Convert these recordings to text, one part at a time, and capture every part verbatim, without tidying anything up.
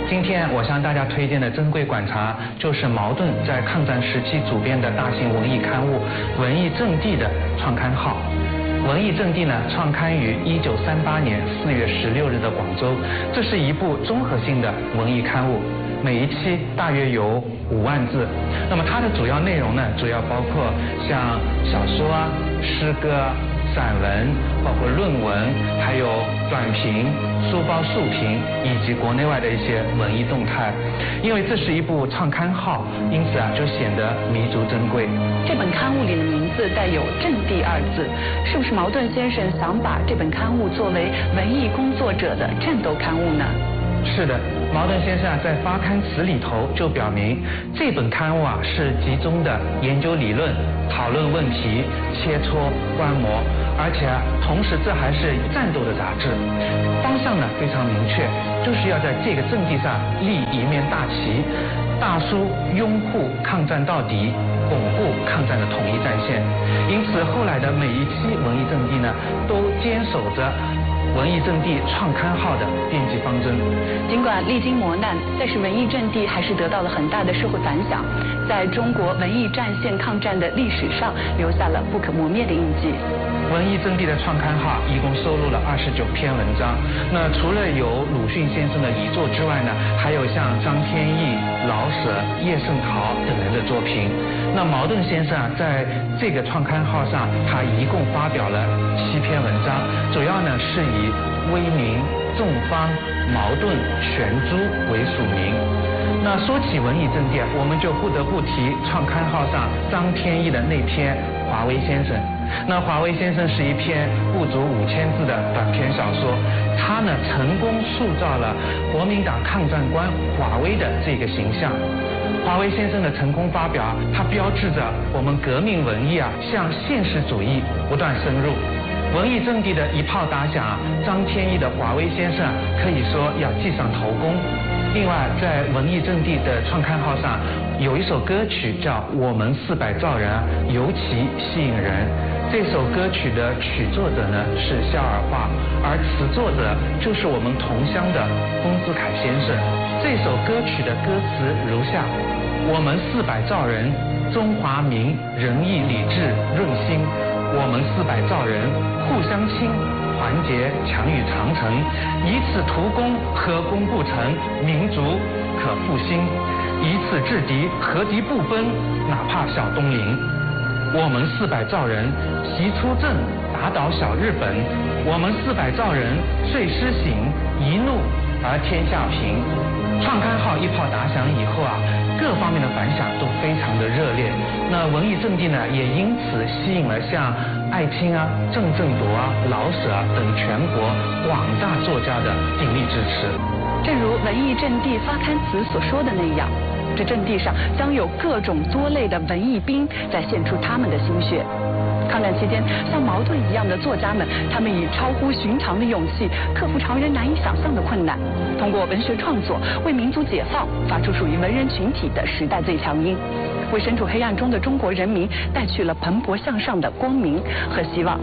今天我向大家推荐的珍贵馆藏，就是茅盾在抗战时期主编的大型文艺刊物《文艺阵地》的创刊号。《文艺阵地》呢，创刊于一九三八年四月十六日的广州。这是一部综合性的文艺刊物，每一期大约有五万字。那么它的主要内容呢，主要包括像小说啊、诗歌啊、散文，包括论文，还有短评、书包速评，以及国内外的一些文艺动态。因为这是一部创刊号，因此啊，就显得弥足珍贵。 这本刊物里的名字带有“阵地”二字，是不是茅盾先生想把这本刊物作为文艺工作者的战斗刊物呢？ 是的，茅盾先生啊，在发刊词里头就表明，这本刊物啊是集中的研究理论、讨论问题、切磋观摩，而且啊，同时这还是战斗的杂志，方向呢非常明确，就是要在这个阵地上立一面大旗，大书拥护抗战到底，巩固抗战的统一战线。因此，后来的每一期文艺阵地呢，都坚守着文艺阵地创刊号的编辑方针。 尽管历经磨难，但是文艺阵地还是得到了很大的社会反响，在中国文艺战线抗战的历史上留下了不可磨灭的印记。 文艺阵地的创刊号一共收录了二十九篇文章。那除了有鲁迅先生的遗作之外呢，还有像张天翼、老舍、叶圣陶等人的作品。那茅盾先生啊，在这个创刊号上，他一共发表了七篇文章，主要呢是以威名、众方、茅盾、全朱为署名。那说起文艺阵地啊，我们就不得不提创刊号上张天翼的那篇《华为先生》。那华为先生是一篇不足五千字的短篇小说，他呢成功塑造了国民党抗战官华为的这个形象。华为先生的成功发表，它标志着我们革命文艺啊向现实主义不断深入。文艺阵地的一炮打响啊，张天翼的华为先生可以说要记上头功。另外，在文艺阵地的创刊号上，有一首歌曲叫《我们四百兆人》，尤其吸引人。这首歌曲的曲作者呢是肖尔化，而词作者就是我们同乡的丰子恺先生。这首歌曲的歌词如下：我们四百兆人，中华民仁义礼智润心。我们四百兆人，互相亲，团结强于长城。以此图功，何功不成？民族可复兴。以此制敌，何敌不分？哪怕小东瀛。我们四百兆人，习出征，打倒小日本。我们四百兆人，遂施行，一怒而天下平。创刊号一炮打响以后啊，各方面的反响都非常的热烈。那文艺阵地呢，也因此吸引了像艾青啊、郑振铎啊、老舍啊等全国广大作家的鼎力支持。 正如文艺阵地发刊词所说的那样，这阵地上将有各种多类的文艺兵在献出他们的心血。抗战期间，像茅盾一样的作家们，他们以超乎寻常的勇气，克服常人难以想象的困难，通过文学创作为民族解放发出属于文人群体的时代最强音，为身处黑暗中的中国人民带去了蓬勃向上的光明和希望。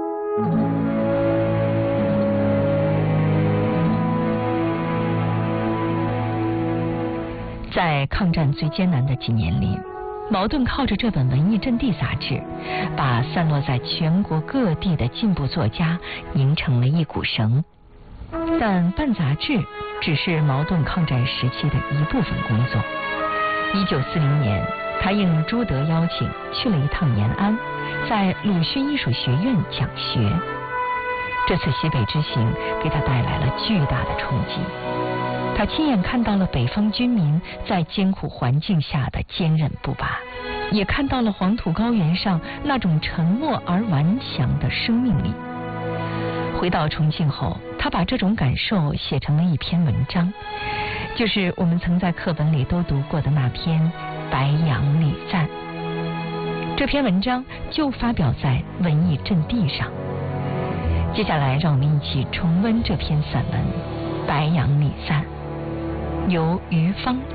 在抗战最艰难的几年里，茅盾靠着这本《文艺阵地》杂志，把散落在全国各地的进步作家拧成了一股绳。但办杂志只是茅盾抗战时期的一部分工作。一九四零年，他应朱德邀请去了一趟延安，在鲁迅艺术学院讲学。这次西北之行给他带来了巨大的冲击。他亲眼看到了北方军民在艰苦环境下的坚韧不拔，也看到了黄土高原上那种沉默而顽强的生命力。回到重庆后，他把这种感受写成了一篇文章，就是我们曾在课本里都读过的那篇《白杨礼赞》。这篇文章就发表在《文艺阵地》上。接下来，让我们一起重温这篇散文《白杨礼赞》。由于芳